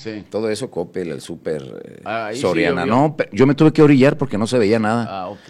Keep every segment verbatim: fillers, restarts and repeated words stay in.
Sí. Todo eso, Coppel, el Súper, eh, Ah, ahí sí Soriana, llovió. no, pe- yo me tuve que orillar porque no se veía nada. Ah, ok.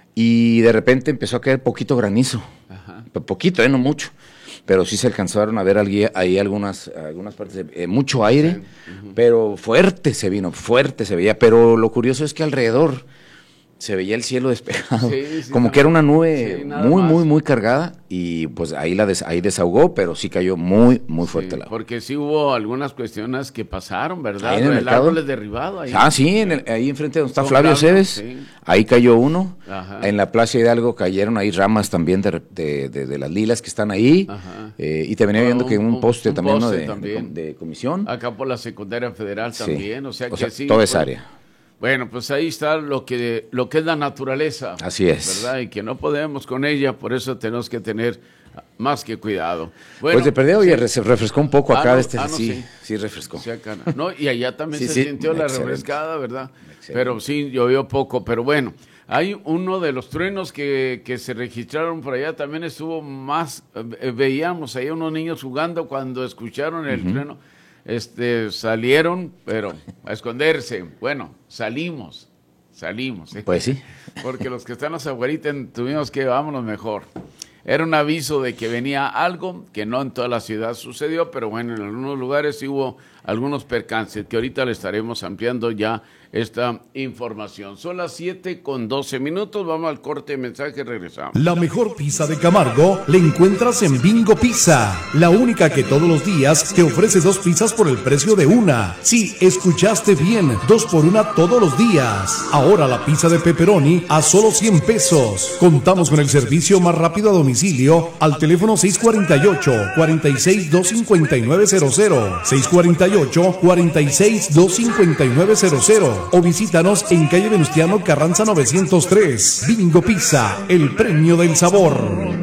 Y de repente empezó a caer poquito granizo. Ajá. P- Poquito, eh, no mucho. Pero sí se alcanzaron a ver algui- ahí algunas, algunas partes de eh, mucho aire, Sí, ujú. pero fuerte se vino, fuerte se veía. Pero lo curioso es que alrededor se veía el cielo despejado, Sí, sí, como nada que era una más. nube Sí, nada muy, más. muy, muy cargada y pues ahí la des- ahí desahogó, pero sí cayó muy, muy fuerte Sí, el agua. porque sí hubo algunas cuestiones que pasaron, ¿verdad? Ahí en el el mercado. árbol es derribado ahí. Ah, sí, en el- ahí enfrente donde está Con Flavio Flavio, Cebes, sí. ahí cayó uno. Ajá. En la Plaza Hidalgo cayeron ahí ramas también de, de, de- de las lilas que están ahí. Ajá. Eh, y te venía Ah, viendo que un- un un- poste un también, ¿no? poste de, de también. com- de comisión. Acá por la secundaria federal Sí. también, o sea O que sea, sí. toda esa pues, área. Bueno, pues ahí está lo que, lo que es la naturaleza. Así es. ¿Verdad? Y que no podemos con ella, por eso tenemos que tener más que cuidado. Bueno, pues de perdido, sí. oye, se refrescó un poco Ah, acá, no, de este ah, no, sí, sí. sí refrescó. O sea, acá no. No, y allá también Sí, se sí, sintió la excelente. refrescada, ¿verdad? Excelente. Pero sí, llovió poco, pero bueno. Hay uno de los truenos que, que se registraron por allá, también estuvo más, eh, veíamos ahí unos niños jugando cuando escucharon el trueno, este, salieron, pero a esconderse. Bueno, salimos, salimos. ¿eh? Pues sí. Porque los que están afuera tuvimos que vámonos mejor. Era un aviso de que venía algo que no en toda la ciudad sucedió, pero bueno, en algunos lugares sí hubo algunos percances que ahorita le estaremos ampliando ya esta información. Son las siete con doce minutos, vamos al corte de mensaje, regresamos. La mejor pizza de Camargo la encuentras en Bingo Pizza, la única que todos los días te ofrece dos pizzas por el precio de una. Sí, escuchaste bien, dos por una todos los días. Ahora la pizza de pepperoni a solo cien pesos. Contamos con el servicio más rápido a domicilio al teléfono seis cuatro ocho, cuatro seis, dos cinco nueve cero cero, seis cuatro ocho, cuatro seis, dos cinco nueve cero cero o visítanos en calle Venustiano Carranza novecientos tres. Bingo Pizza, el premio del sabor.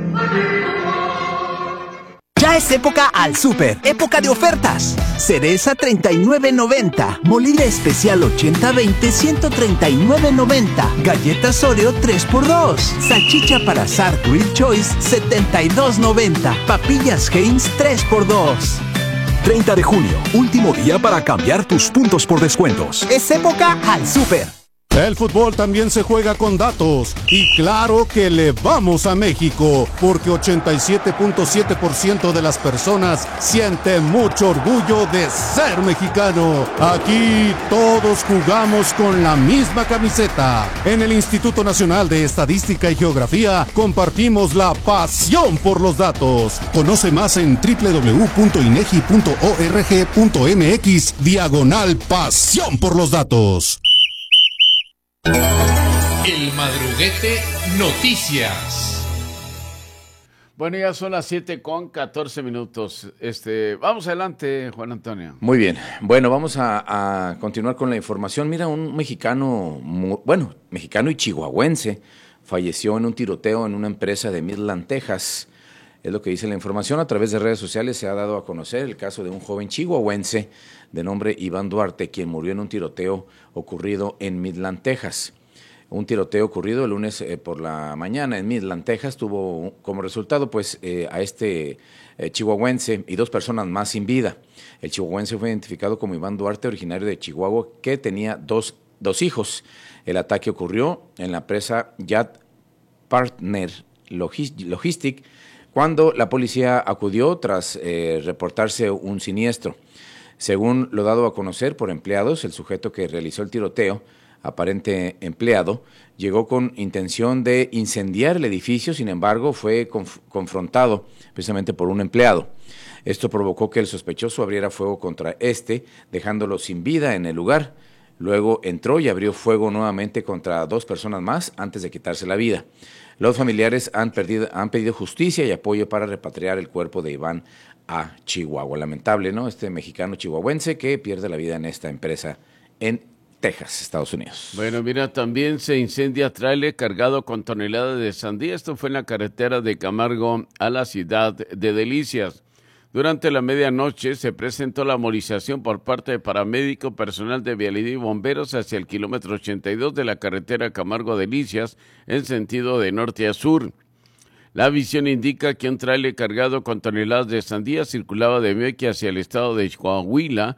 Ya es época al súper, época de ofertas. Cereza treinta y nueve noventa, molida especial ochenta veinte ciento treinta y nueve noventa, galletas Oreo tres por dos, salchicha para asar Grill Choice setenta y dos noventa, papillas Heinz tres por dos. treinta de junio, último día para cambiar tus puntos por descuentos. Es época al súper. El fútbol también se juega con datos y claro que le vamos a México porque ochenta y siete punto siete por ciento de las personas sienten mucho orgullo de ser mexicano. Aquí todos jugamos con la misma camiseta. En el Instituto Nacional de Estadística y Geografía compartimos la pasión por los datos. Conoce más en doble u doble u doble u punto inegi punto org punto mx diagonal pasión por los datos. El Madruguete Noticias. Bueno, ya son las siete con catorce minutos. Este, vamos adelante, Juan Antonio. Muy bien. Bueno, vamos a, a continuar con la información. Mira, un mexicano, mu- bueno, mexicano y chihuahuense, falleció en un tiroteo en una empresa de Midland, Texas. Es lo que dice la información. A través de redes sociales se ha dado a conocer el caso de un joven chihuahuense de nombre Iván Duarte, quien murió en un tiroteo ocurrido en Midland, Texas. Un tiroteo ocurrido el lunes eh, por la mañana en Midland, Texas, tuvo como resultado pues eh, a este eh, chihuahuense y dos personas más sin vida. El chihuahuense fue identificado como Iván Duarte, originario de Chihuahua, que tenía dos, dos hijos. El ataque ocurrió en la empresa Yat Partner Logistic, cuando la policía acudió tras eh, reportarse un siniestro. Según lo dado a conocer por empleados, el sujeto que realizó el tiroteo, aparente empleado, llegó con intención de incendiar el edificio, sin embargo, fue conf- confrontado precisamente por un empleado. Esto provocó que el sospechoso abriera fuego contra este, dejándolo sin vida en el lugar. Luego entró y abrió fuego nuevamente contra dos personas más antes de quitarse la vida. Los familiares han, perdido, han pedido justicia y apoyo para repatriar el cuerpo de Iván a Chihuahua. Lamentable, ¿no? Este mexicano chihuahuense que pierde la vida en esta empresa en Texas, Estados Unidos. Bueno, mira, también se incendia tráiler cargado con toneladas de sandía. Esto fue en la carretera de Camargo a la ciudad de Delicias. Durante la medianoche se presentó la movilización por parte de paramédico, personal de vialidad y bomberos hacia el kilómetro ochenta y dos de la carretera Camargo a Delicias en sentido de norte a sur. La visión indica que un tráiler cargado con toneladas de sandía circulaba de Mequia hacia el estado de Coahuila,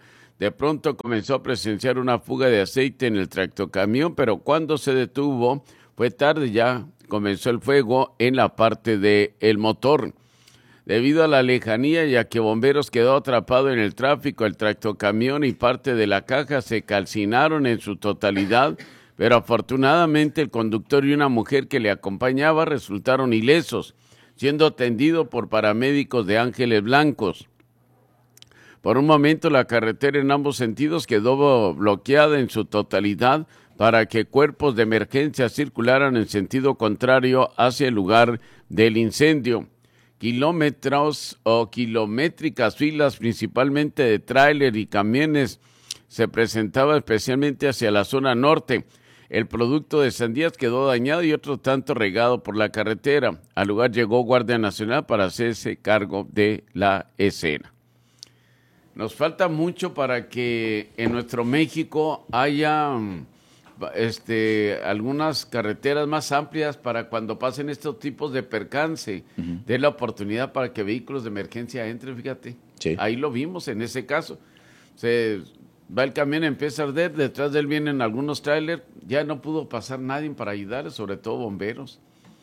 De pronto comenzó a presenciar una fuga de aceite en el tractocamión, pero cuando se detuvo fue tarde, ya comenzó el fuego en la parte del motor. Debido a la lejanía y a que Bomberos quedó atrapado en el tráfico, el tractocamión y parte de la caja se calcinaron en su totalidad, pero afortunadamente el conductor y una mujer que le acompañaba resultaron ilesos, siendo atendido por paramédicos de Ángeles Blancos. Por un momento la carretera en ambos sentidos quedó bloqueada en su totalidad para que cuerpos de emergencia circularan en sentido contrario hacia el lugar del incendio. Kilómetros o kilométricas filas, principalmente de tráiler y camiones, se presentaba especialmente hacia la zona norte. El producto de sandías quedó dañado y otro tanto regado por la carretera. Al lugar llegó Guardia Nacional para hacerse cargo de la escena. Nos falta mucho para que en nuestro México haya este, algunas carreteras más amplias para cuando pasen estos tipos de percance, uh-huh. de la oportunidad para que vehículos de emergencia entren, fíjate. Sí. Ahí lo vimos en ese caso. Se va el camión, empieza a arder, detrás de él vienen algunos trailers, ya no pudo pasar nadie para ayudar, sobre todo bomberos.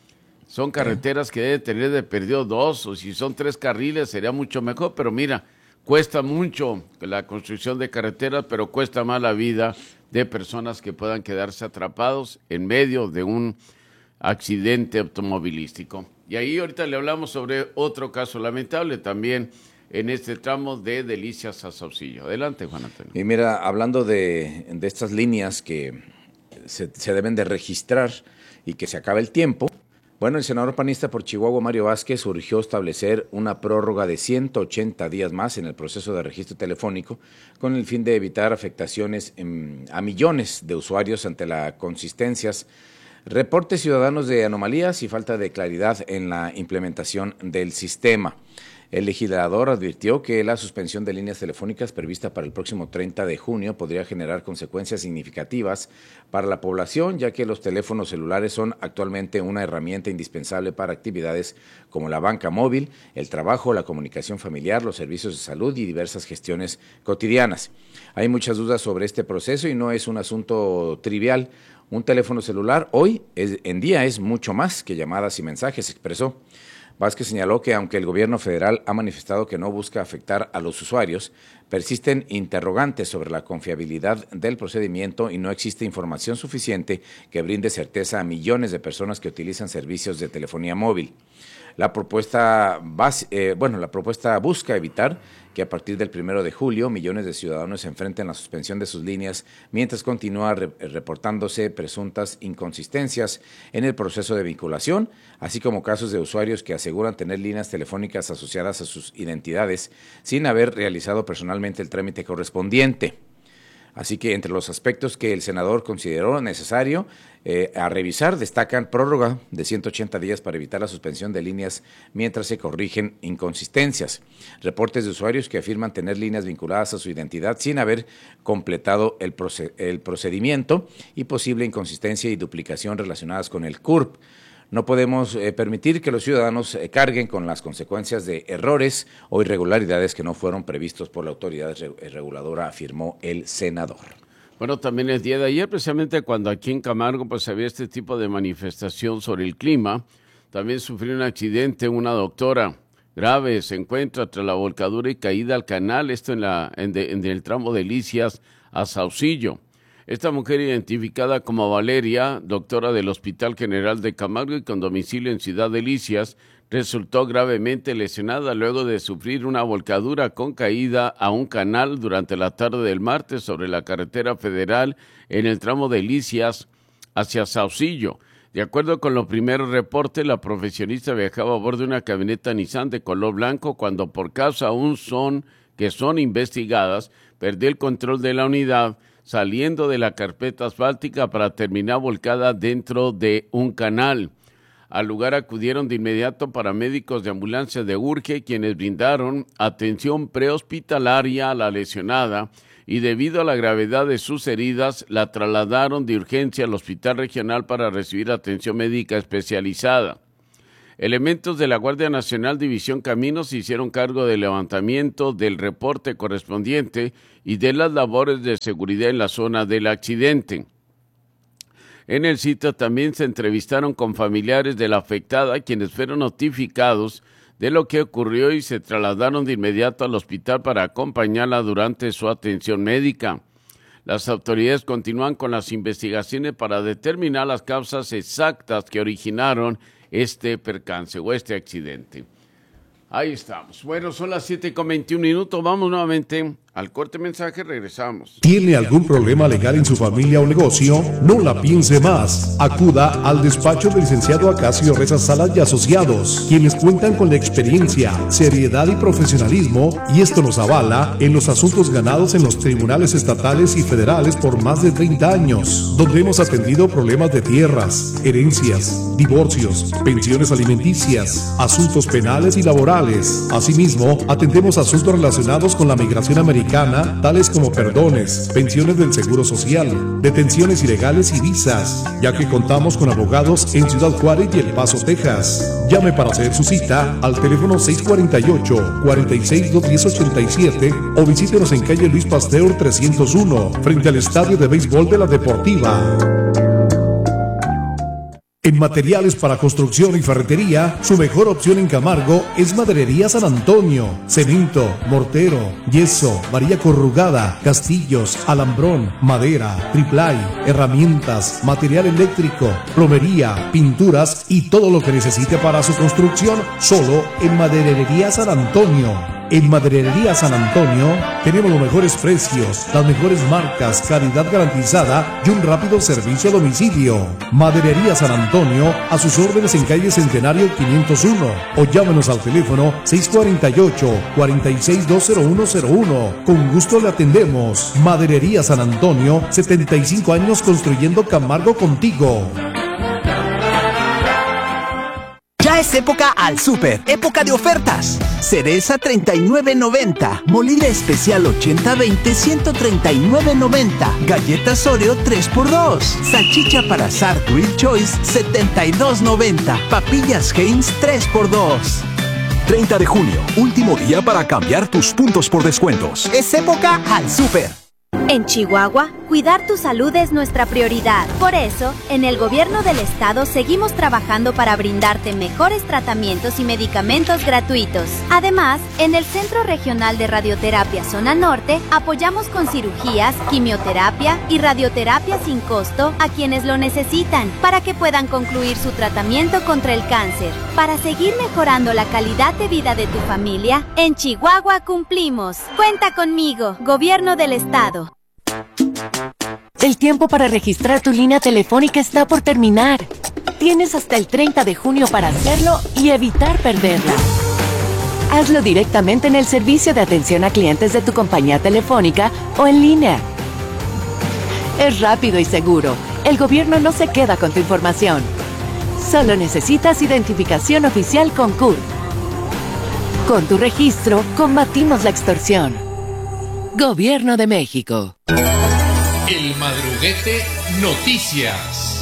Son carreteras que debe tener de perdido dos, o si son tres carriles sería mucho mejor, pero mira, cuesta mucho la construcción de carreteras, pero cuesta más la vida de personas que puedan quedarse atrapados en medio de un accidente automovilístico. Y ahí ahorita le hablamos sobre otro caso lamentable también en este tramo de Delicias a Saucillo. Adelante, Juan Antonio. Y mira, hablando de, de estas líneas que se, se deben de registrar y que se acaba el tiempo, bueno, el senador panista por Chihuahua, Mario Vázquez, urgió establecer una prórroga de ciento ochenta días más en el proceso de registro telefónico con el fin de evitar afectaciones en, a millones de usuarios ante las consistencias, reportes ciudadanos de anomalías y falta de claridad en la implementación del sistema. El legislador advirtió que la suspensión de líneas telefónicas prevista para el próximo treinta de junio podría generar consecuencias significativas para la población, ya que los teléfonos celulares son actualmente una herramienta indispensable para actividades como la banca móvil, el trabajo, la comunicación familiar, los servicios de salud y diversas gestiones cotidianas. Hay muchas dudas sobre este proceso y no es un asunto trivial. Un teléfono celular hoy es, en día es mucho más que llamadas y mensajes, expresó. Vázquez señaló que aunque el gobierno federal ha manifestado que no busca afectar a los usuarios, persisten interrogantes sobre la confiabilidad del procedimiento y no existe información suficiente que brinde certeza a millones de personas que utilizan servicios de telefonía móvil. La propuesta, base, eh, bueno, la propuesta busca evitar que a partir del primero de julio millones de ciudadanos se enfrenten a la suspensión de sus líneas mientras continúa re- reportándose presuntas inconsistencias en el proceso de vinculación, así como casos de usuarios que aseguran tener líneas telefónicas asociadas a sus identidades sin haber realizado personalmente el trámite correspondiente. Así que entre los aspectos que el senador consideró necesario eh, a revisar destacan prórroga de ciento ochenta días para evitar la suspensión de líneas mientras se corrigen inconsistencias, reportes de usuarios que afirman tener líneas vinculadas a su identidad sin haber completado el, proce- el procedimiento y posible inconsistencia y duplicación relacionadas con el C U R P. No podemos eh, permitir que los ciudadanos eh, carguen con las consecuencias de errores o irregularidades que no fueron previstos por la autoridad re- reguladora, afirmó el senador. Bueno, también el día de ayer, precisamente cuando aquí en Camargo pues había este tipo de manifestación sobre el clima, también sufrió un accidente una doctora grave, se encuentra tras la volcadura y caída al canal, esto en, la, en, de, en el tramo de Delicias a Saucillo. Esta mujer, identificada como Valeria, doctora del Hospital General de Camargo y con domicilio en Ciudad Delicias, resultó gravemente lesionada luego de sufrir una volcadura con caída a un canal durante la tarde del martes sobre la carretera federal en el tramo Delicias hacia Saucillo. De acuerdo con los primeros reportes, la profesionista viajaba a bordo de una camioneta Nissan de color blanco cuando por causa aún son que son investigadas, perdió el control de la unidad, saliendo de la carpeta asfáltica para terminar volcada dentro de un canal. Al lugar acudieron de inmediato paramédicos de ambulancia de Urge, quienes brindaron atención prehospitalaria a la lesionada y debido a la gravedad de sus heridas, la trasladaron de urgencia al Hospital Regional para recibir atención médica especializada. Elementos de la Guardia Nacional División Caminos se hicieron cargo del levantamiento del reporte correspondiente y de las labores de seguridad en la zona del accidente. En el sitio también se entrevistaron con familiares de la afectada, quienes fueron notificados de lo que ocurrió y se trasladaron de inmediato al hospital para acompañarla durante su atención médica. Las autoridades continúan con las investigaciones para determinar las causas exactas que originaron este percance o este accidente. Ahí estamos. Bueno, son las siete con veintiún minutos. Vamos nuevamente al corte mensaje. Regresamos. ¿Tiene algún problema legal en su familia o negocio? No la piense más. Acuda al despacho del licenciado Acacio Reza Salas y Asociados, quienes cuentan con la experiencia, seriedad y profesionalismo, y esto nos avala en los asuntos ganados en los tribunales estatales y federales por más de treinta años, donde hemos atendido problemas de tierras, herencias, divorcios, pensiones alimenticias, asuntos penales y laborales. Asimismo, atendemos asuntos relacionados con la migración americana, tales como perdones, pensiones del Seguro Social, detenciones ilegales y visas, ya que contamos con abogados en Ciudad Juárez y El Paso, Texas. Llame para hacer su cita al teléfono seis cuatro ocho, cuatro seis, dos uno cero, ocho siete o visítenos en calle Luis Pasteur trescientos uno, frente al Estadio de Béisbol de la Deportiva. En materiales para construcción y ferretería, su mejor opción en Camargo es Maderería San Antonio. Cemento, mortero, yeso, varilla corrugada, castillos, alambrón, madera, triplay, herramientas, material eléctrico, plomería, pinturas y todo lo que necesite para su construcción, solo en Maderería San Antonio. En Maderería San Antonio tenemos los mejores precios, las mejores marcas, calidad garantizada y un rápido servicio a domicilio. Maderería San Antonio, a sus órdenes en calle Centenario quinientos uno o llámenos al teléfono seis cuatro ocho, cuatro seis dos cero uno cero uno. Con gusto le atendemos. Maderería San Antonio, setenta y cinco años construyendo Camargo contigo. Ya es época al súper, época de ofertas. Cereza treinta y nueve noventa, molida especial ochenta veinte ciento treinta y nueve noventa, galletas Oreo tres por dos, salchicha para asar Grill Choice setenta y dos noventa, papillas Heinz tres por dos. treinta de junio, último día para cambiar tus puntos por descuentos. Es época al súper. En Chihuahua, cuidar tu salud es nuestra prioridad. Por eso, en el gobierno del estado seguimos trabajando para brindarte mejores tratamientos y medicamentos gratuitos. Además, en el Centro Regional de Radioterapia Zona Norte, apoyamos con cirugías, quimioterapia y radioterapia sin costo a quienes lo necesitan, para que puedan concluir su tratamiento contra el cáncer. Para seguir mejorando la calidad de vida de tu familia, en Chihuahua cumplimos. Cuenta conmigo, Gobierno del Estado. El tiempo para registrar tu línea telefónica está por terminar. Tienes hasta el treinta de junio para hacerlo y evitar perderla. Hazlo directamente en el servicio de atención a clientes de tu compañía telefónica o en línea. Es rápido y seguro. El gobierno no se queda con tu información. Solo necesitas identificación oficial con C U R. Con tu registro, combatimos la extorsión. Gobierno de México. El Madruguete Noticias.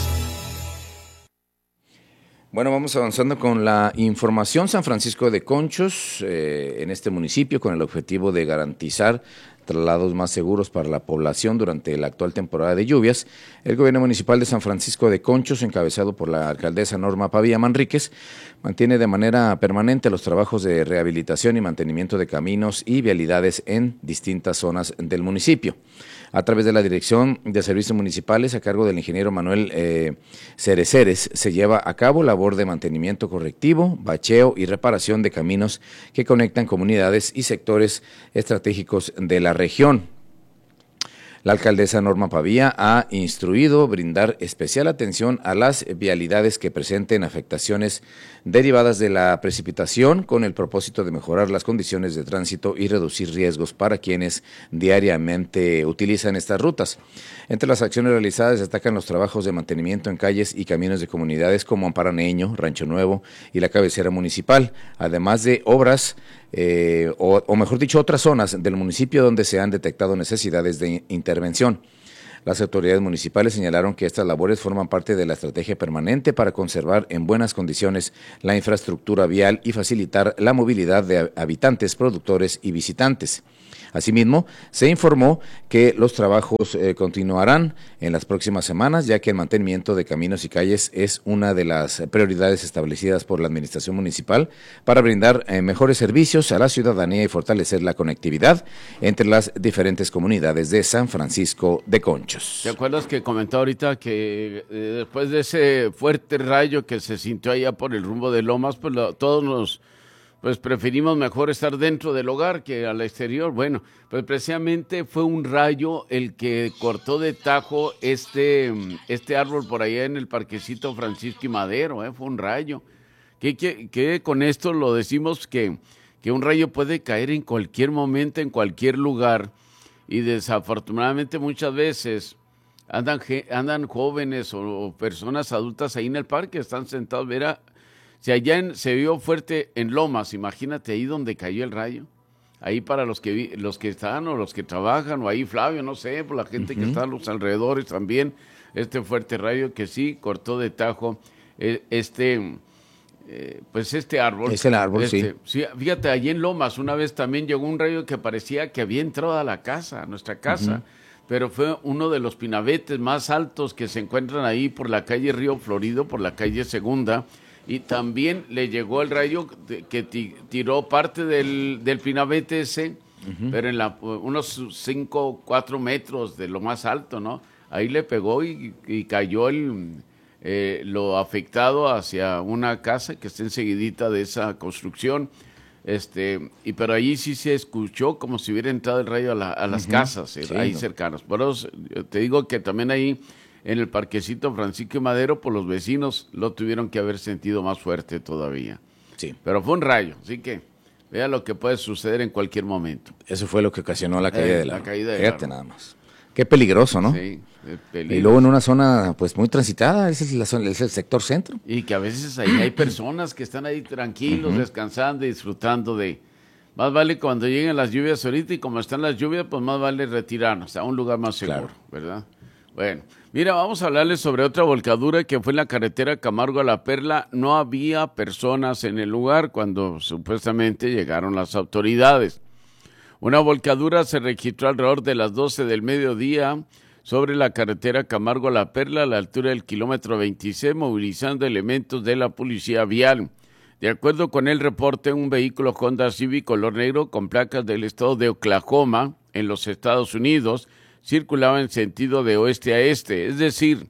Bueno, vamos avanzando con la información. San Francisco de Conchos, eh, en este municipio, con el objetivo de garantizar traslados más seguros para la población durante la actual temporada de lluvias, el gobierno municipal de San Francisco de Conchos, encabezado por la alcaldesa Norma Pavía Manríquez, mantiene de manera permanente los trabajos de rehabilitación y mantenimiento de caminos y vialidades en distintas zonas del municipio. A través de la Dirección de Servicios Municipales, a cargo del ingeniero Manuel eh, Cereceres, se lleva a cabo labor de mantenimiento correctivo, bacheo y reparación de caminos que conectan comunidades y sectores estratégicos de la región. La alcaldesa Norma Pavía ha instruido brindar especial atención a las vialidades que presenten afectaciones derivadas de la precipitación, con el propósito de mejorar las condiciones de tránsito y reducir riesgos para quienes diariamente utilizan estas rutas. Entre las acciones realizadas destacan los trabajos de mantenimiento en calles y caminos de comunidades como Amparaneño, Rancho Nuevo y la cabecera municipal, además de obras Eh, o, o mejor dicho, otras zonas del municipio donde se han detectado necesidades de intervención. Las autoridades municipales señalaron que estas labores forman parte de la estrategia permanente para conservar en buenas condiciones la infraestructura vial y facilitar la movilidad de habitantes, productores y visitantes. Asimismo, se informó que los trabajos eh, continuarán en las próximas semanas, ya que el mantenimiento de caminos y calles es una de las prioridades establecidas por la administración municipal para brindar eh, mejores servicios a la ciudadanía y fortalecer la conectividad entre las diferentes comunidades de San Francisco de Conchos. ¿Te acuerdas que comentó ahorita que eh, después de ese fuerte rayo que se sintió allá por el rumbo de Lomas, pues lo, todos nos... pues preferimos mejor estar dentro del hogar que al exterior? Bueno, pues precisamente fue un rayo el que cortó de tajo este, este árbol por allá en el parquecito Francisco y Madero, ¿eh? Fue un rayo. Que, que, que con esto lo decimos que, que un rayo puede caer en cualquier momento, en cualquier lugar, y desafortunadamente muchas veces andan, andan jóvenes o, o personas adultas ahí en el parque, están sentados, mira. Si allá en, se vio fuerte en Lomas, imagínate ahí donde cayó el rayo. Ahí para los que vi, los que están o los que trabajan, o ahí Flavio, no sé, por la gente uh-huh. que está a los alrededores también, este fuerte rayo que sí cortó de tajo eh, este, eh, pues este árbol. Es el árbol, este, sí. sí. Fíjate, allí en Lomas una vez también llegó un rayo que parecía que había entrado a la casa, a nuestra casa. Uh-huh. Pero fue uno de los pinabetes más altos que se encuentran ahí por la calle Río Florido, por la calle Segunda. Y también le llegó el rayo que tiró parte del, del pinabete ese, uh-huh. pero en la, unos cinco, cuatro metros de lo más alto, ¿no? Ahí le pegó y, y cayó el, eh, lo afectado hacia una casa que está enseguidita de esa construcción. Este, y pero allí sí se escuchó como si hubiera entrado el rayo a, la, a las uh-huh. casas, eh, sí, ahí no. cercanas. Pero te digo que también ahí... en el parquecito Francisco y Madero, por los vecinos lo tuvieron que haber sentido más fuerte todavía. Sí. Pero fue un rayo, así que vea lo que puede suceder en cualquier momento. Eso fue lo que ocasionó la caída eh, de la, la caída de Fíjate nada más. Qué peligroso, ¿no? Sí, es peligroso. Y luego en una zona pues muy transitada, ese es, la zona, es el sector centro. Y que a veces ahí hay personas que están ahí tranquilos, uh-huh. descansando y disfrutando de... Más vale cuando lleguen las lluvias ahorita, y como están las lluvias, pues más vale retirarnos a un lugar más seguro, claro. ¿verdad? Bueno, mira, vamos a hablarles sobre otra volcadura que fue en la carretera Camargo a La Perla. No había personas en el lugar cuando supuestamente llegaron las autoridades. Una volcadura se registró alrededor de las doce del mediodía sobre la carretera Camargo a La Perla, a la altura del kilómetro veintiséis, movilizando elementos de la policía vial. De acuerdo con el reporte, un vehículo Honda Civic color negro con placas del estado de Oklahoma, en los Estados Unidos, circulaba en sentido de oeste a este, es decir,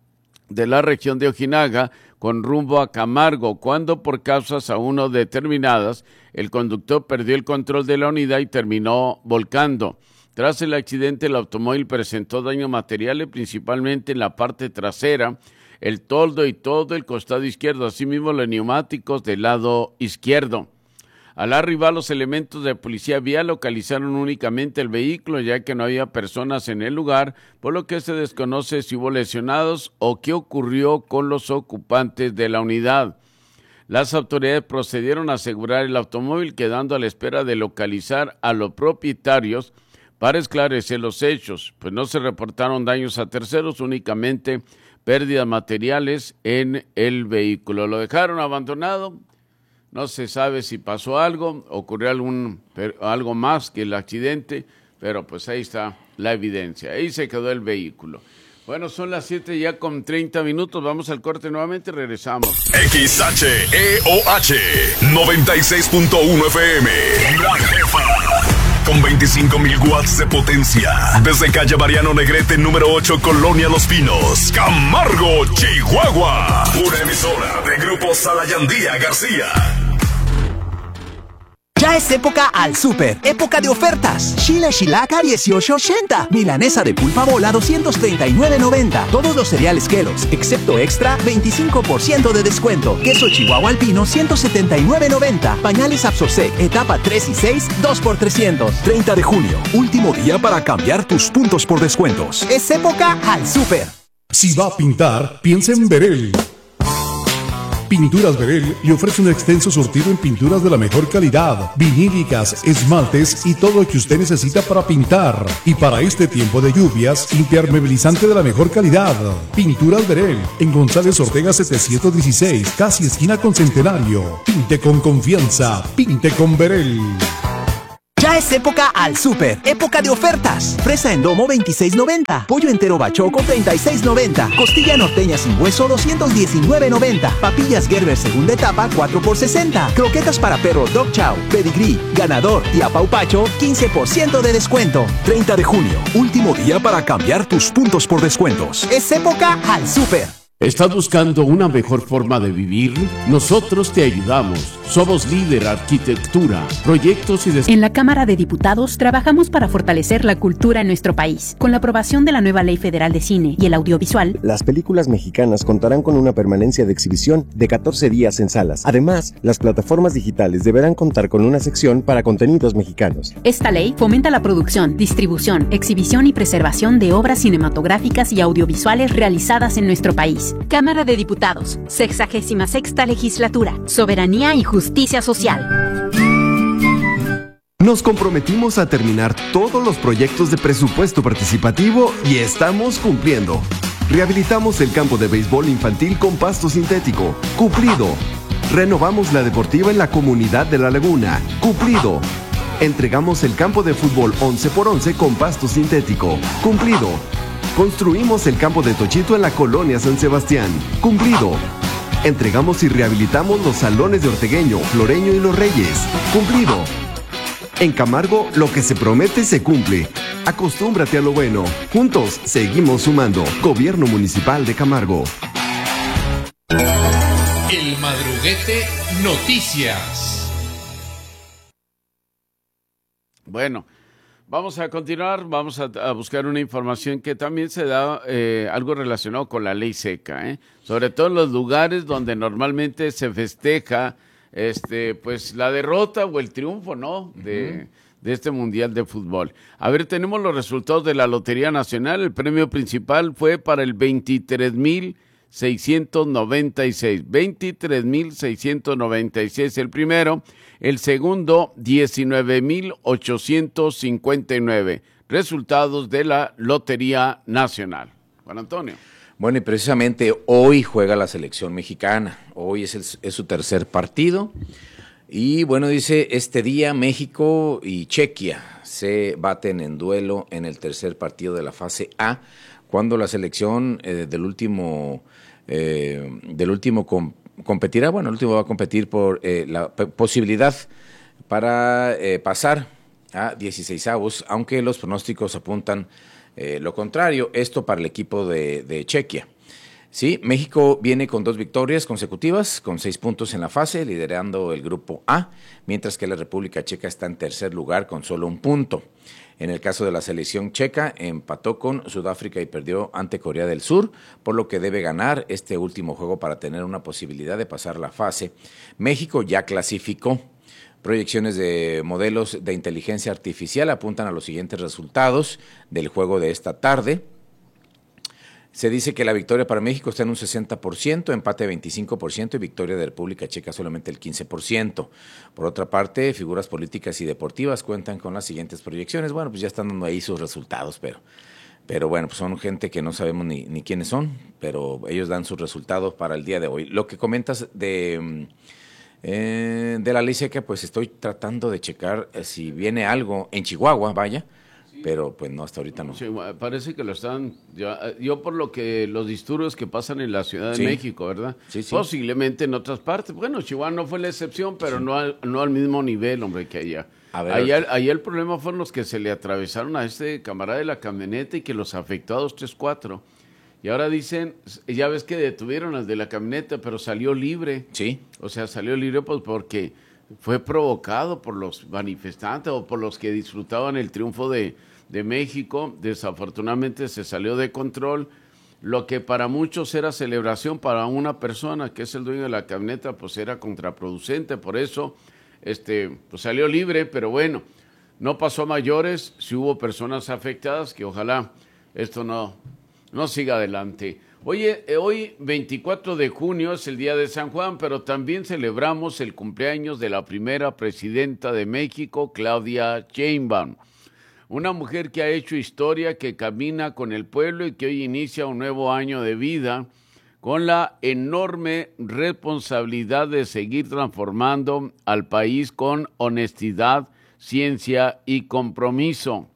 de la región de Ojinaga con rumbo a Camargo, cuando por causas aún no determinadas, el conductor perdió el control de la unidad y terminó volcando. Tras el accidente, el automóvil presentó daños materiales, principalmente en la parte trasera, el toldo y todo el costado izquierdo, asimismo los neumáticos del lado izquierdo. Al arribar, los elementos de policía vial localizaron únicamente el vehículo, ya que no había personas en el lugar, por lo que se desconoce si hubo lesionados o qué ocurrió con los ocupantes de la unidad. Las autoridades procedieron a asegurar el automóvil, quedando a la espera de localizar a los propietarios para esclarecer los hechos, pues no se reportaron daños a terceros, únicamente pérdidas materiales en el vehículo. Lo dejaron abandonado. No se sabe si pasó algo, ocurrió algún, algo más que el accidente, pero pues ahí está la evidencia. Ahí se quedó el vehículo. Bueno, son las siete ya con treinta minutos. Vamos al corte nuevamente y regresamos. X H E O H noventa y seis punto uno F M. La Jefa. Con veinticinco mil watts de potencia. Desde calle Mariano Negrete, número ocho, Colonia Los Pinos. Camargo, Chihuahua. Una emisora de Grupo Salayandía García. Ya es época al súper, época de ofertas. Chile Shilaca dieciocho ochenta, milanesa de pulpa bola doscientos treinta y nueve noventa. Todos los cereales Kellogg's, excepto extra, veinticinco por ciento de descuento. Queso Chihuahua Alpino ciento setenta y nueve noventa. Pañales Absorsec, etapa tres y seis, dos por trescientos. treinta de junio, último día para cambiar tus puntos por descuentos. Es época al súper. Si va a pintar, piensa en Verel. Pinturas Verel le ofrece un extenso surtido en pinturas de la mejor calidad, vinílicas, esmaltes y todo lo que usted necesita para pintar. Y para este tiempo de lluvias, impermeabilizante de la mejor calidad. Pinturas Verel, en González Ortega setecientos dieciséis, casi esquina con Centenario. Pinte con confianza, pinte con Verel. Ya es época al súper, época de ofertas. Fresa en domo veintiséis noventa, pollo entero bachoco treinta y seis noventa, costilla norteña sin hueso doscientos diecinueve noventa, papillas Gerber segunda etapa cuatro por sesenta, croquetas para perro Dog Chow, Pedigree, Ganador y Apaupacho quince por ciento de descuento. treinta de junio, último día para cambiar tus puntos por descuentos. Es época al súper. ¿Estás buscando una mejor forma de vivir? Nosotros te ayudamos. Somos Líder Arquitectura, Proyectos y Des... En la Cámara de Diputados trabajamos para fortalecer la cultura en nuestro país. Con la aprobación de la nueva Ley Federal de Cine y el Audiovisual, las películas mexicanas contarán con una permanencia de exhibición de catorce días en salas. Además, las plataformas digitales deberán contar con una sección para contenidos mexicanos. Esta ley fomenta la producción, distribución, exhibición y preservación de obras cinematográficas y audiovisuales realizadas en nuestro país. Cámara de Diputados, sexagésima sexta legislatura, soberanía y justicia social. Nos comprometimos a terminar todos los proyectos de presupuesto participativo y estamos cumpliendo. Rehabilitamos el campo de béisbol infantil con pasto sintético, cumplido. Renovamos la deportiva en la comunidad de La Laguna, cumplido. Entregamos el campo de fútbol once por once con pasto sintético, cumplido. Construimos el campo de Tochito en la colonia San Sebastián, cumplido. Entregamos y rehabilitamos los salones de Ortegueño, Floreño y Los Reyes, cumplido. En Camargo, lo que se promete se cumple. Acostúmbrate a lo bueno. Juntos, seguimos sumando. Gobierno Municipal de Camargo. El Madruguete Noticias. Bueno, vamos a continuar, vamos a, a buscar una información que también se da eh, algo relacionado con la ley seca, ¿eh? Sobre todo en los lugares donde normalmente se festeja este, pues la derrota o el triunfo, ¿no? De, uh-huh. de este Mundial de Fútbol. A ver, tenemos los resultados de la Lotería Nacional. El premio principal fue para el veintitrés mil seiscientos noventa y seis. veintitrés mil seiscientos noventa y seis el primero. El segundo, diecinueve mil ochocientos cincuenta y nueve. Resultados de la Lotería Nacional. Juan Antonio. Bueno, y precisamente hoy juega la selección mexicana. Hoy es, el, es su tercer partido. Y bueno, dice, este día México y Chequia se baten en duelo en el tercer partido de la fase A, cuando la selección eh, del último, eh, del último com- competirá, bueno, el último va a competir por eh, la p- posibilidad para eh, pasar a dieciseisavos, aunque los pronósticos apuntan eh, lo contrario, esto para el equipo de, de Chequia. Sí, México viene con dos victorias consecutivas, con seis puntos en la fase, liderando el grupo A, mientras que la República Checa está en tercer lugar con solo un punto. En el caso de la selección checa, empató con Sudáfrica y perdió ante Corea del Sur, por lo que debe ganar este último juego para tener una posibilidad de pasar la fase. México ya clasificó. Proyecciones de modelos de inteligencia artificial apuntan a los siguientes resultados del juego de esta tarde. Se dice que la victoria para México está en un sesenta por ciento, empate veinticinco por ciento y victoria de República Checa solamente el quince por ciento. Por otra parte, figuras políticas y deportivas cuentan con las siguientes proyecciones. Bueno, pues ya están dando ahí sus resultados, pero, pero bueno, pues son gente que no sabemos ni, ni quiénes son, pero ellos dan sus resultados para el día de hoy. Lo que comentas de, eh, de la ley seca, pues estoy tratando de checar eh, si viene algo en Chihuahua, vaya. Pero pues no, hasta ahorita no. Sí, parece que lo están, yo, yo por lo que los disturbios que pasan en la Ciudad de sí. México, ¿verdad? Sí, sí. Posiblemente en otras partes. Bueno, Chihuahua no fue la excepción, pero sí. no, al, no al mismo nivel, hombre, que allá. A ver, allá, allá el problema fueron los que se le atravesaron a este camarada de la camioneta y que los afectó a dos, tres, cuatro. Y ahora dicen, ya ves que detuvieron al de la camioneta, pero salió libre. Sí. O sea, salió libre pues porque fue provocado por los manifestantes o por los que disfrutaban el triunfo de, de México. Desafortunadamente se salió de control. Lo que para muchos era celebración, para una persona que es el dueño de la camioneta, pues era contraproducente. Por eso este, pues salió libre, pero bueno, no pasó a mayores. Si hubo personas afectadas, que ojalá esto no, no siga adelante. Oye, eh, hoy veinticuatro de junio es el día de San Juan, pero también celebramos el cumpleaños de la primera presidenta de México, Claudia Sheinbaum. Una mujer que ha hecho historia, que camina con el pueblo y que hoy inicia un nuevo año de vida con la enorme responsabilidad de seguir transformando al país con honestidad, ciencia y compromiso.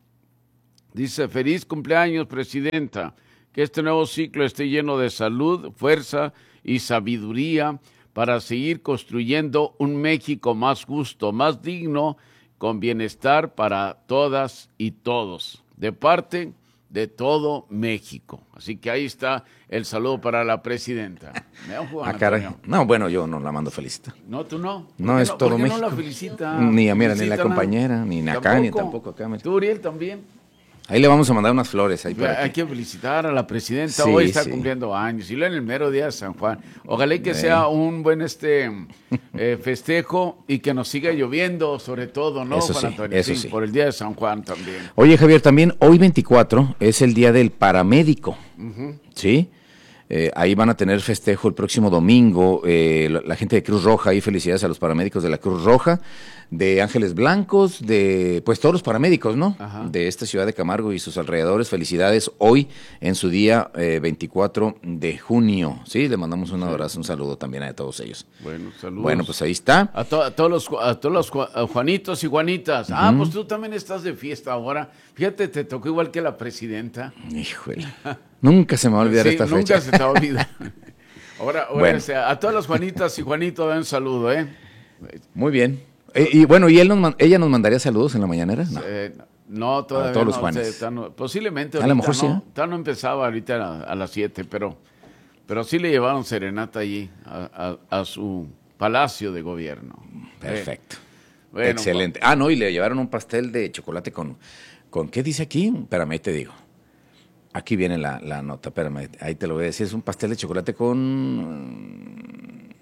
Dice, feliz cumpleaños, presidenta. Que este nuevo ciclo esté lleno de salud, fuerza y sabiduría para seguir construyendo un México más justo, más digno, con bienestar para todas y todos, de parte de todo México. Así que ahí está el saludo para la presidenta. Ah, caray. No, bueno, yo no la mando felicitar. No, tú no. No, es no, todo ¿por qué México. No la felicita? Ni a mira, ni la Felicita compañera, nada. ni acá, ¿Tampoco? ni tampoco acá. ¿Tú, Uriel, también? Ahí le vamos a mandar unas flores. Ahí para Hay que... que felicitar a la presidenta. Sí, Hoy está sí. cumpliendo años. Y lo en el mero día de San Juan. Ojalá y que Eh. sea un buen este eh, festejo y que nos siga lloviendo, sobre todo, ¿no, Eso Juan sí, Antonio? eso Sí, sí. por el día de San Juan también. Oye, Javier, también hoy veinticuatro es el día del paramédico. Ujú. ¿Sí? Eh, ahí van a tener festejo el próximo domingo, eh, la, la gente de Cruz Roja, ahí felicidades a los paramédicos de la Cruz Roja, de Ángeles Blancos, de pues todos los paramédicos, ¿no? Ajá. De esta ciudad de Camargo y sus alrededores, felicidades hoy en su día eh, veinticuatro de junio, ¿sí? Le mandamos un abrazo, un saludo también a todos ellos. Bueno, saludos. Bueno, pues ahí está. A, to- a todos los, Ju- a todos los Ju- a Juanitos y Juanitas. Ah, Ujú. pues tú también estás de fiesta ahora. Fíjate, te tocó igual que la presidenta. Híjole, nunca se me va a olvidar Sí, esta fecha. nunca se te va a olvidar. Ahora, ahora Bueno. o sea, a todas las Juanitas y Juanitos, un saludo, ¿eh? Muy bien. Eh, y bueno, ¿y él nos man- ella nos mandaría saludos en la mañanera? No. Eh, no, todavía A todos los no, Juanes. sé, está no- posiblemente A lo ahorita mejor sí, no, ¿eh? todavía no empezaba ahorita a, a las siete, pero, pero sí le llevaron serenata allí a, a- a su palacio de gobierno. Perfecto. Eh, bueno, Excelente. Ah, no, y le llevaron un pastel de chocolate con, con ¿qué dice aquí? Espérame, ahí te digo. Aquí viene la, la nota, espérame, ahí te lo voy a decir. Es un pastel de chocolate con mm,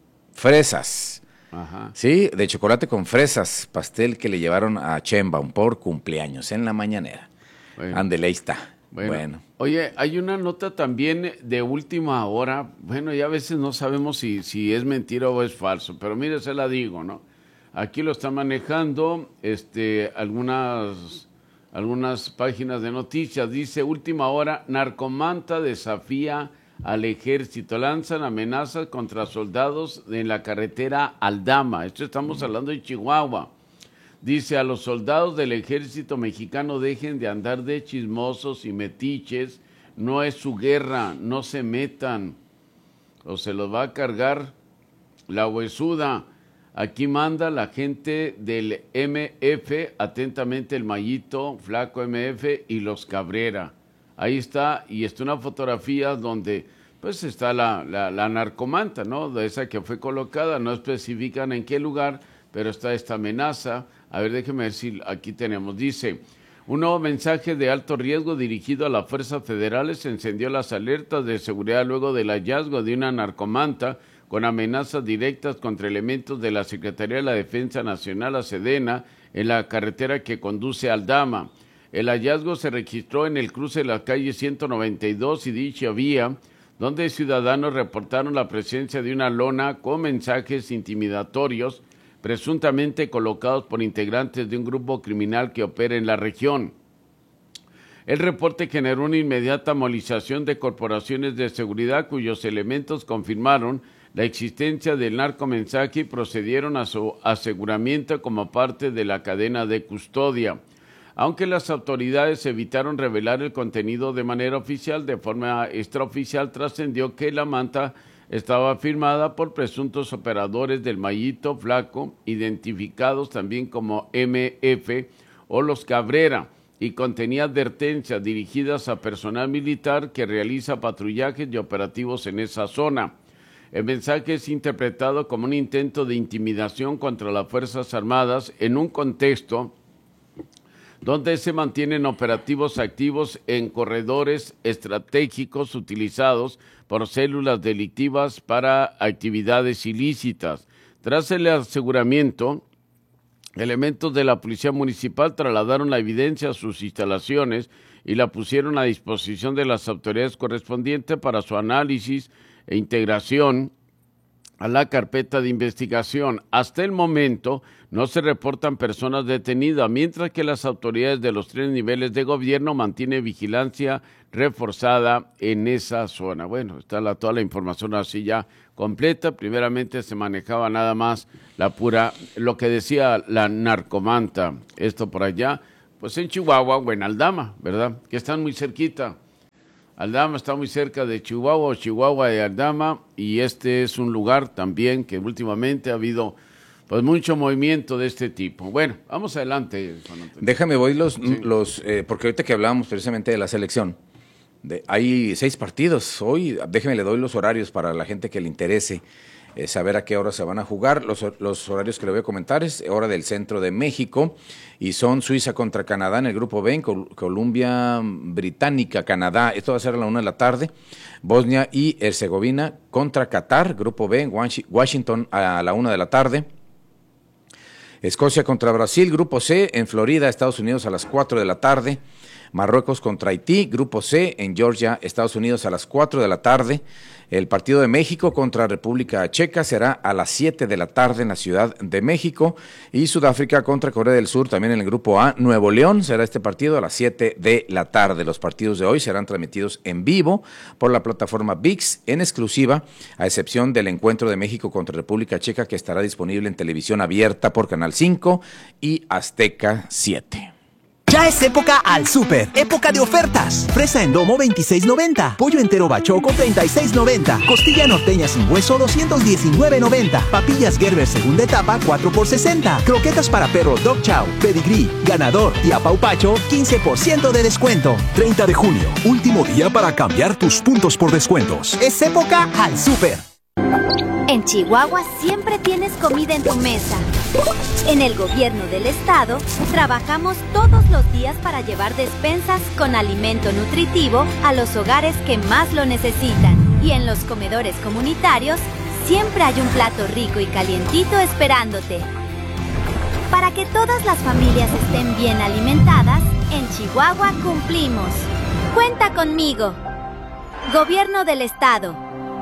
fresas. Ajá. Sí, de chocolate con fresas, pastel que le llevaron a Sheinbaum por cumpleaños en la mañanera. Bueno. Ándele, ahí está. Bueno. Bueno. Oye, hay una nota también de última hora. Bueno, ya a veces no sabemos si, si es mentira o es falso, pero mire, se la digo, ¿no? Aquí lo están manejando este, algunas, algunas páginas de noticias. Dice, última hora, narcomanta desafía al ejército. Lanzan amenazas contra soldados en la carretera Aldama. Esto estamos hablando de Chihuahua. Dice, a los soldados del ejército mexicano dejen de andar de chismosos y metiches. No es su guerra, no se metan. O se los va a cargar la huesuda. Aquí manda la gente del M F, atentamente el Mayito, Flaco M F y los Cabrera. Ahí está, y está una fotografía donde pues está la, la, la narcomanta, ¿no? De esa que fue colocada, no especifican en qué lugar, pero está esta amenaza. A ver, déjeme ver si aquí tenemos. Dice, un nuevo mensaje de alto riesgo dirigido a las fuerzas federales encendió las alertas de seguridad luego del hallazgo de una narcomanta con amenazas directas contra elementos de la Secretaría de la Defensa Nacional, la Sedena, en la carretera que conduce a Aldama. El hallazgo se registró en el cruce de la calle ciento noventa y dos y dicha vía, donde ciudadanos reportaron la presencia de una lona con mensajes intimidatorios, presuntamente colocados por integrantes de un grupo criminal que opera en la región. El reporte generó una inmediata movilización de corporaciones de seguridad cuyos elementos confirmaron la existencia del narcomensaje y procedieron a su aseguramiento como parte de la cadena de custodia. Aunque las autoridades evitaron revelar el contenido de manera oficial, de forma extraoficial trascendió que la manta estaba firmada por presuntos operadores del Mayito Flaco, identificados también como M F o los Cabrera, y contenía advertencias dirigidas a personal militar que realiza patrullajes y operativos en esa zona. El mensaje es interpretado como un intento de intimidación contra las Fuerzas Armadas en un contexto donde se mantienen operativos activos en corredores estratégicos utilizados por células delictivas para actividades ilícitas. Tras el aseguramiento, elementos de la Policía Municipal trasladaron la evidencia a sus instalaciones y la pusieron a disposición de las autoridades correspondientes para su análisis e integración a la carpeta de investigación. Hasta el momento no se reportan personas detenidas, mientras que las autoridades de los tres niveles de gobierno mantienen vigilancia reforzada en esa zona. Bueno, está la, toda la información así ya completa. Primeramente se manejaba nada más la pura, lo que decía la narcomanta, esto por allá, pues en Chihuahua o en Aldama, ¿verdad? Que están muy cerquita. Aldama está muy cerca de Chihuahua, o Chihuahua de Aldama, y este es un lugar también que últimamente ha habido pues mucho movimiento de este tipo. Bueno, vamos adelante, Juan Antonio. Déjame voy los, sí. los eh, porque ahorita que hablábamos precisamente de la selección, de, hay seis partidos hoy, déjeme le doy los horarios para la gente que le interese eh, saber a qué hora se van a jugar. Los, los horarios que le voy a comentar es hora del centro de México, y son Suiza contra Canadá en el grupo B, Col- Columbia Británica, Canadá, esto va a ser a la una de la tarde, Bosnia y Herzegovina contra Qatar, grupo B, Washington a la una de la tarde, Escocia contra Brasil, grupo C, en Florida, Estados Unidos a las cuatro de la tarde, Marruecos contra Haití, grupo C, en Georgia, Estados Unidos a las cuatro de la tarde. El partido de México contra República Checa será a las siete de la tarde en la Ciudad de México, y Sudáfrica contra Corea del Sur también en el grupo A. Nuevo León será este partido a las siete de la tarde. Los partidos de hoy serán transmitidos en vivo por la plataforma V I X en exclusiva, a excepción del encuentro de México contra República Checa, que estará disponible en televisión abierta por Canal cinco y Azteca siete. Ya es época al súper, época de ofertas. Fresa en domo veintiséis noventa, pollo entero bachoco treinta y seis noventa, costilla norteña sin hueso doscientos diecinueve noventa, papillas Gerber segunda etapa cuatro por sesenta, croquetas para perro Dog Chow, Pedigree, Ganador y Apaupacho quince por ciento de descuento. treinta de junio, último día para cambiar tus puntos por descuentos. Es época al súper. En Chihuahua siempre tienes comida en tu mesa. En el gobierno del estado, trabajamos todos los días para llevar despensas con alimento nutritivo a los hogares que más lo necesitan. Y en los comedores comunitarios, siempre hay un plato rico y calientito esperándote. Para que todas las familias estén bien alimentadas, en Chihuahua cumplimos. Cuenta conmigo. Gobierno del estado.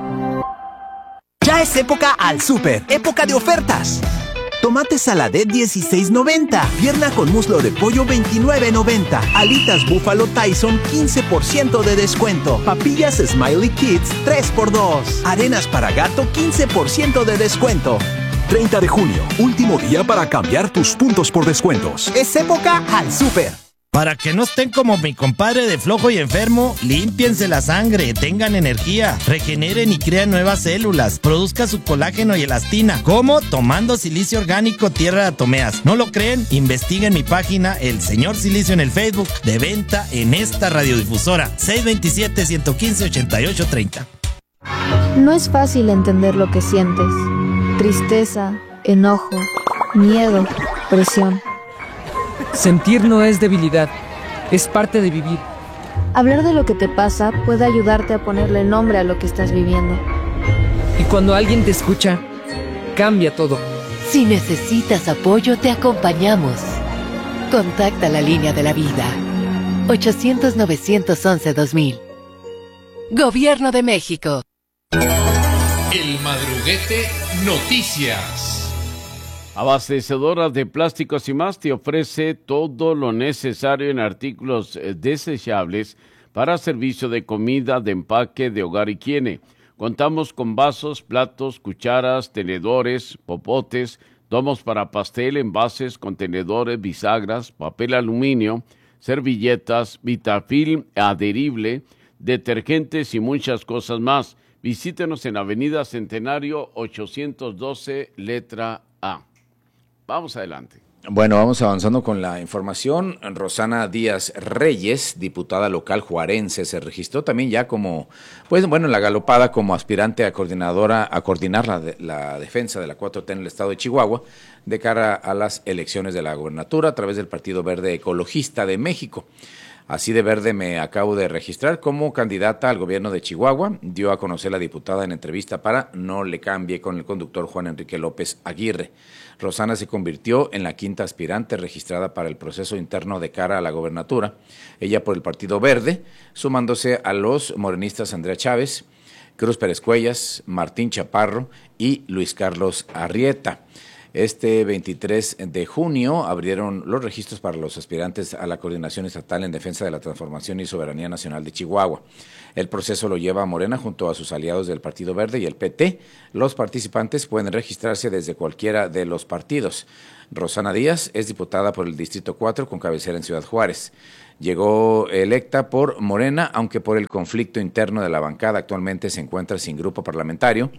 Ya es época al súper, época de ofertas. Tomate saladet dieciséis noventa, pierna con muslo de pollo veintinueve noventa, alitas búfalo Tyson quince por ciento de descuento, papillas Smiley Kids tres por dos, arenas para gato quince por ciento de descuento. treinta de junio, último día para cambiar tus puntos por descuentos. Es época al súper. Para que no estén como mi compadre de flojo y enfermo, límpiense la sangre, tengan energía, regeneren y crean nuevas células, produzca su colágeno y elastina. ¿Cómo? Tomando silicio orgánico Tierra de Atomeas. ¿No lo creen? Investiguen mi página El Señor Silicio en el Facebook, de venta en esta radiodifusora, seis dos siete, uno uno cinco, ocho ocho tres cero. No es fácil entender lo que sientes. Tristeza, enojo, miedo, presión. Sentir no es debilidad, es parte de vivir. Hablar de lo que te pasa puede ayudarte a ponerle nombre a lo que estás viviendo. Y cuando alguien te escucha, cambia todo. Si necesitas apoyo, te acompañamos. Contacta la línea de la vida. ochocientos, novecientos once, dos mil. Gobierno de México. El Madruguete Noticias. Abastecedora de Plásticos y Más te ofrece todo lo necesario en artículos desechables para servicio de comida, de empaque, de hogar y higiene. Contamos con vasos, platos, cucharas, tenedores, popotes, domos para pastel, envases, contenedores, bisagras, papel aluminio, servilletas, vitafilm adherible, detergentes y muchas cosas más. Visítenos en Avenida Centenario ochocientos doce, letra A. Vamos adelante. Bueno, vamos avanzando con la información. Rosana Díaz Reyes, diputada local juarense, se registró también ya como, pues bueno, la galopada como aspirante a coordinadora, a coordinar la, de, la defensa de la cuatro T en el estado de Chihuahua de cara a las elecciones de la gobernatura a través del Partido Verde Ecologista de México. Así de verde me acabo de registrar como candidata al gobierno de Chihuahua, dio a conocer la diputada en entrevista para No le cambie con el conductor Juan Enrique López Aguirre. Rosana se convirtió en la quinta aspirante registrada para el proceso interno de cara a la gobernatura, ella por el Partido Verde, sumándose a los morenistas Andrea Chávez, Cruz Pérez Cuellas, Martín Chaparro y Luis Carlos Arrieta. Este veintitrés de junio abrieron los registros para los aspirantes a la Coordinación Estatal en Defensa de la Transformación y Soberanía Nacional de Chihuahua. El proceso lo lleva Morena junto a sus aliados del Partido Verde y el P T. Los participantes pueden registrarse desde cualquiera de los partidos. Rosana Díaz es diputada por el Distrito cuatro con cabecera en Ciudad Juárez. Llegó electa por Morena, aunque por el conflicto interno de la bancada actualmente se encuentra sin grupo parlamentario.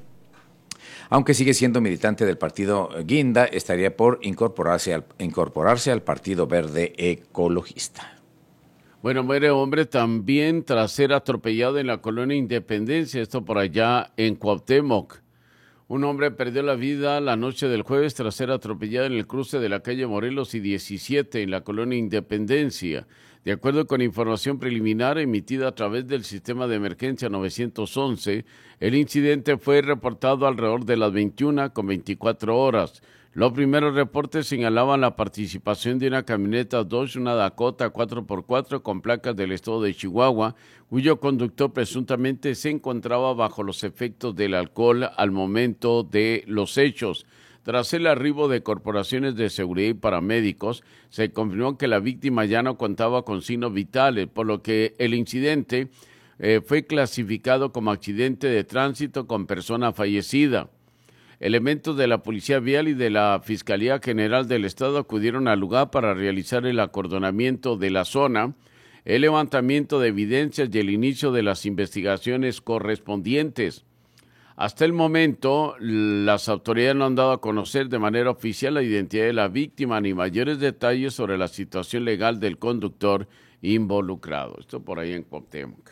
Aunque sigue siendo militante del partido Guinda, estaría por incorporarse al, incorporarse al Partido Verde Ecologista. Bueno, muere hombre también tras ser atropellado en la colonia Independencia, esto por allá en Cuauhtémoc. Un hombre perdió la vida la noche del jueves tras ser atropellado en el cruce de la calle Morelos y diecisiete en la colonia Independencia. De acuerdo con información preliminar emitida a través del sistema de emergencia nueve once, el incidente fue reportado alrededor de las veintiuna con veinticuatro horas. Los primeros reportes señalaban la participación de una camioneta Dodge, una Dakota cuatro por cuatro con placas del estado de Chihuahua, cuyo conductor presuntamente se encontraba bajo los efectos del alcohol al momento de los hechos. Tras el arribo de corporaciones de seguridad y paramédicos, se confirmó que la víctima ya no contaba con signos vitales, por lo que el incidente eh, fue clasificado como accidente de tránsito con persona fallecida. Elementos de la Policía Vial y de la Fiscalía General del Estado acudieron al lugar para realizar el acordonamiento de la zona, el levantamiento de evidencias y el inicio de las investigaciones correspondientes. Hasta el momento, las autoridades no han dado a conocer de manera oficial la identidad de la víctima ni mayores detalles sobre la situación legal del conductor involucrado. Esto por ahí en Cuauhtémoc.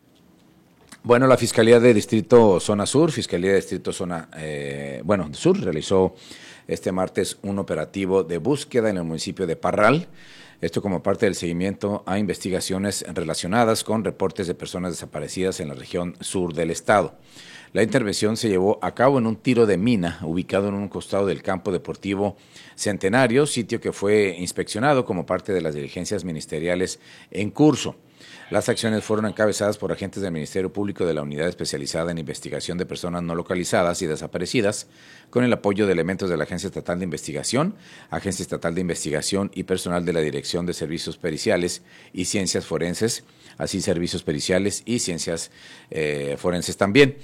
Bueno, la Fiscalía de Distrito Zona Sur, Fiscalía de Distrito Zona, eh, bueno, Sur, realizó este martes un operativo de búsqueda en el municipio de Parral. Esto como parte del seguimiento a investigaciones relacionadas con reportes de personas desaparecidas en la región sur del estado. La intervención se llevó a cabo en un tiro de mina ubicado en un costado del campo deportivo Centenario, sitio que fue inspeccionado como parte de las diligencias ministeriales en curso. Las acciones fueron encabezadas por agentes del Ministerio Público de la Unidad Especializada en Investigación de Personas No Localizadas y Desaparecidas, con el apoyo de elementos de la Agencia Estatal de Investigación, Agencia Estatal de Investigación y personal de la Dirección de Servicios Periciales y Ciencias Forenses, así servicios periciales y ciencias eh, forenses también.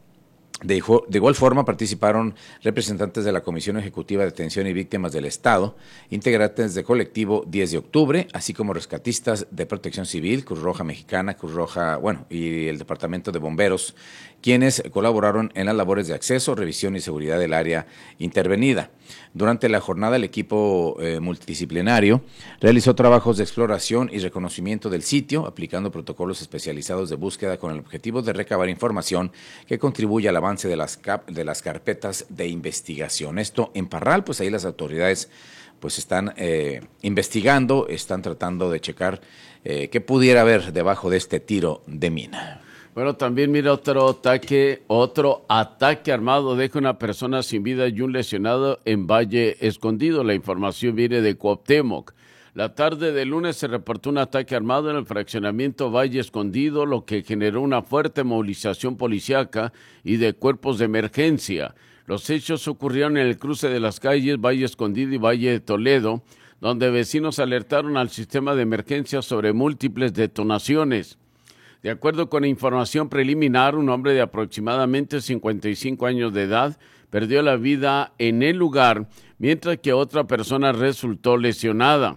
De, de igual forma participaron representantes de la Comisión Ejecutiva de Atención y Víctimas del Estado, integrantes del colectivo diez de octubre, así como rescatistas de Protección Civil, Cruz Roja Mexicana, Cruz Roja, bueno, y el Departamento de Bomberos, quienes colaboraron en las labores de acceso, revisión y seguridad del área intervenida. Durante la jornada, el equipo eh, multidisciplinario realizó trabajos de exploración y reconocimiento del sitio, aplicando protocolos especializados de búsqueda con el objetivo de recabar información que contribuya al avance de las, cap de las carpetas de investigación. Esto en Parral, pues ahí las autoridades pues están eh, investigando, están tratando de checar eh, qué pudiera haber debajo de este tiro de mina. Bueno, también mira otro ataque, otro ataque armado deja una persona sin vida y un lesionado en Valle Escondido. La información viene de Cuauhtémoc. La tarde del lunes se reportó un ataque armado en el fraccionamiento Valle Escondido, lo que generó una fuerte movilización policiaca y de cuerpos de emergencia. Los hechos ocurrieron en el cruce de las calles Valle Escondido y Valle de Toledo, donde vecinos alertaron al sistema de emergencia sobre múltiples detonaciones. De acuerdo con información preliminar, un hombre de aproximadamente cincuenta y cinco años de edad perdió la vida en el lugar, mientras que otra persona resultó lesionada.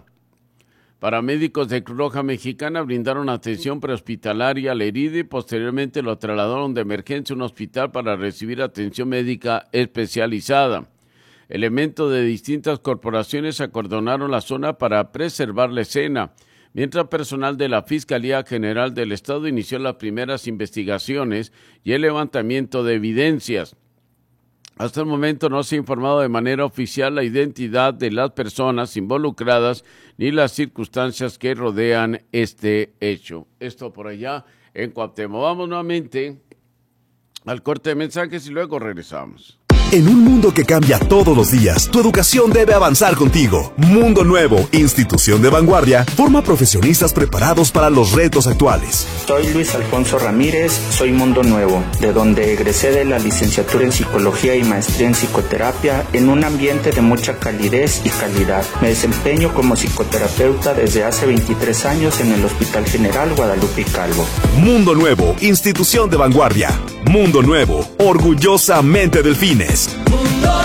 Paramédicos de Cruz Roja Mexicana brindaron atención prehospitalaria al herido y posteriormente lo trasladaron de emergencia a un hospital para recibir atención médica especializada. Elementos de distintas corporaciones acordonaron la zona para preservar la escena, mientras personal de la Fiscalía General del Estado inició las primeras investigaciones y el levantamiento de evidencias. Hasta el momento no se ha informado de manera oficial la identidad de las personas involucradas ni las circunstancias que rodean este hecho. Esto por allá en Cuauhtémoc. Vamos nuevamente al corte de mensajes y luego regresamos. En un mundo que cambia todos los días, tu educación debe avanzar contigo. Mundo Nuevo, institución de vanguardia, forma profesionistas preparados para los retos actuales. Soy Luis Alfonso Ramírez, soy Mundo Nuevo, de donde egresé de la licenciatura en Psicología y maestría en Psicoterapia en un ambiente de mucha calidez y calidad. Me desempeño como psicoterapeuta desde hace veintitrés años en el Hospital General Guadalupe Calvo. Mundo Nuevo, institución de vanguardia. Mundo Nuevo, orgullosamente Delfines. Mundo